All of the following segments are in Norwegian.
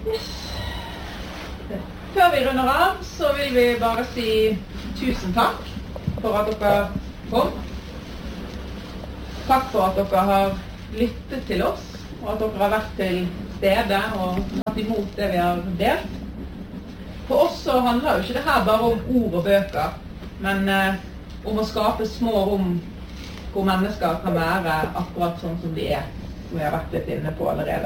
Yes. Før vi runder av, så vil vi bare si tusen takk for at dere kom. Takk for at dere har lyttet til oss, og at dere har vært til stede og tatt imot det vi har delt. For oss så handler jo ikke det her bare om ord og bøker, men om å skape små rom hvor mennesker kan være akkurat sånn som de som vi har vært litt inne på allerede.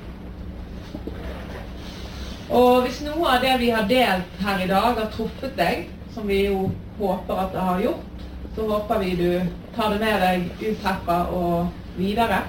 Og hvis noe av det vi har delt her i dag har truffet deg, som vi jo håper at det har gjort, så håper vi du tar det med deg ut herfra og videre.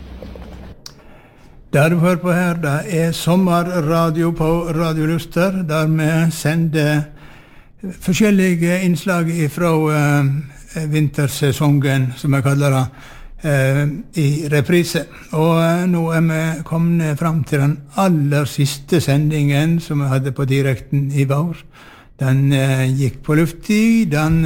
Det du hører på her, det sommerradio på Radio Luster, der vi sender forskjellige innslag fra vintersesongen, som jeg kaller det, i reprise. Og nå vi kommet fram til den aller siste sendingen som vi hadde på direkten i vår. Den gikk på luft i, den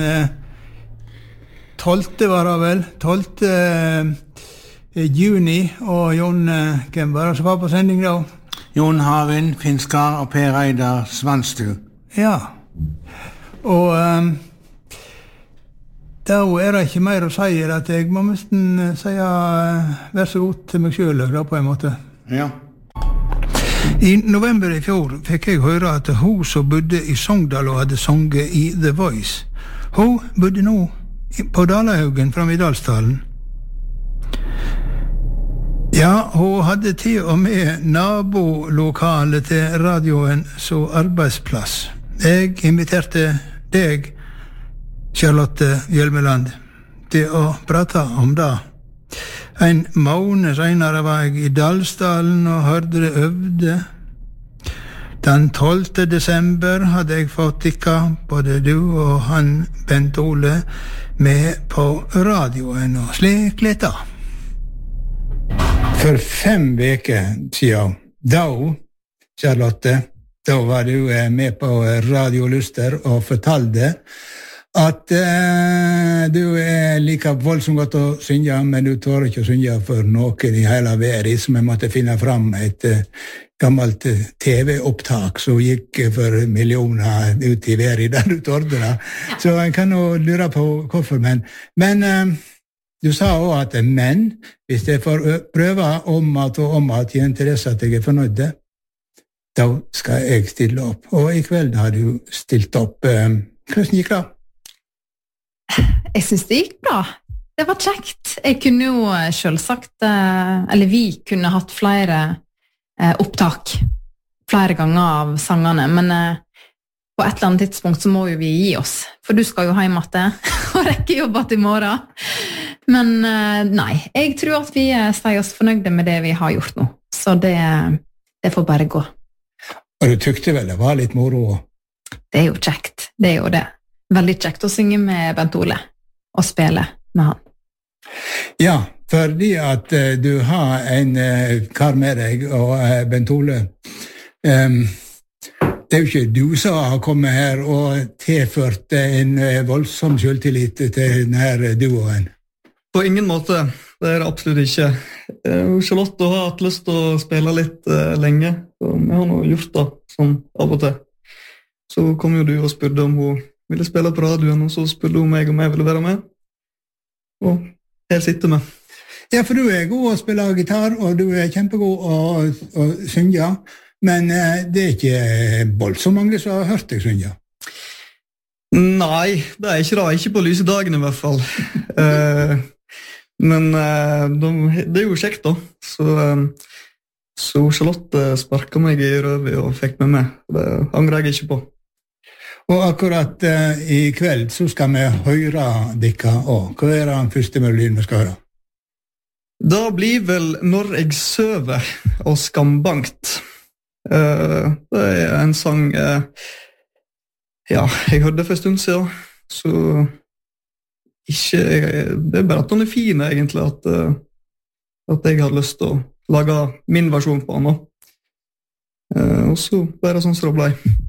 12. var det vel, 12. Juni, og Jon, hvem var det som var på sending da? Jon Harin, Finskar og Per Eidar Svanstu. Ja, og da det ikke mer å si at jeg må nesten si vær så god til meg selv, da, på en måte. Ja. I november i fjor fikk jeg høre at hun som bodde i Sogndal og hadde sunget i The Voice, hun bodde nå på Dalahaugen fram i Dalsdalen. Ja, hun hadde til og med nabolokalet til radioen som arbeidsplass. Jeg inviterte deg, Charlotte Hjelmeland, til å prate om det. En måned senere var jeg i Dalsdalen og hørte det øvde. Den 12. desember hadde jeg fått tikka både du og han Bent Ole med på radioen, og slik litt da. For 5 veker siden, da, Charlotte, da var du med på Radio Luster og fortalte at du like voldsomt godt å synge, men du tør ikke å synge for noen i hele verden, så vi måtte finne fram et gammelt TV-opptak som gikk for millioner ut i verden, der du tørte det. Så en kan jo lure på hvorfor, men du sa også at men, hvis jeg får prøve om at jeg interesser at jeg fornøyde, da skal jeg stille opp. Og i kveld har du stilt opp. Hvordan gikk det? Jeg synes det gikk bra. Det var kjekt. Jeg kunne jo selvsagt, eller vi kunne hatt flere opptak, flere ganger av sangene, men på et eller annet tidspunkt så må jo vi gi oss, for du skal jo hjem og rekke jobbet i morgen. Men nei, jeg tror at vi sier oss fornøyde med det vi har gjort nå, så det får bare gå. Og du tykte vel det var litt moro? Det jo kjekt, det jo det. Veldig kjekt å synge med Bent Ole og spille med han. Ja, fordi at du har en kar med deg, og Bent Ole, det jo ikke du som har kommet her og tilført en voldsom selvtillit til denne duoen. På ingen måte, det det absolutt ikke. Charlotte har hatt lyst til å spille litt lenge, og vi har nå gjort det sånn av og til. Så kom jo du og spurte om hun ville spille på radioen, og så spurte hun meg om jeg ville være med. Og her sitter vi. Ja, for du god å spille gitar, og du kjempegod å synge, men det ikke voldsomt mange som har hørt deg synge. Nei, det ikke det. Ikke på lyse dagen i hvert fall. Men det jo kjekt da. Så Charlotte sparket meg i røvet og fikk meg med. Det angrer jeg ikke på. Og akkurat i kveld så skal vi høre dere også. Hva den første melodien vi skal høre? Det blir vel Når jeg søver og Skambankt. Det en sang ja, jeg hørte for en stund siden, så ikke, det bare at den fin egentlig, at jeg hadde lyst til å lage min versjon på den. Og så bare sånn som det ble.